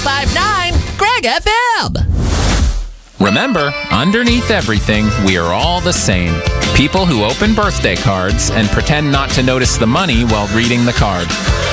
1059 Greg FM. Remember, underneath everything, we are all the same. People who open birthday cards and pretend not to notice the money while reading the card.